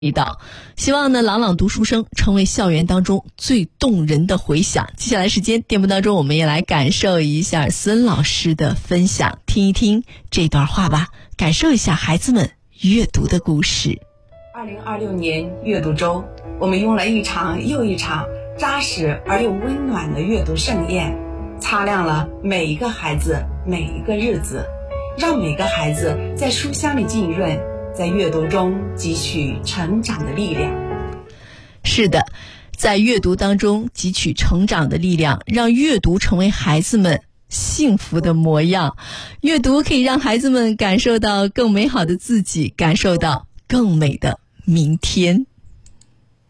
到，希望呢朗朗读书声成为校园当中最动人的回响。接下来时间节目当中，我们也来感受一下孙老师的分享，听一听这段话吧，感受一下孩子们阅读的故事。 2026年阅读周，我们用了一场又一场扎实而又温暖的阅读盛宴，擦亮了每一个孩子每一个日子，让每个孩子在书香里浸润，在阅读中汲取成长的力量。 是的，在阅读当中汲取成长的力量，让阅读成为孩子们幸福的模样。阅读可以让孩子们感受到更美好的自己，感受到更美的明天。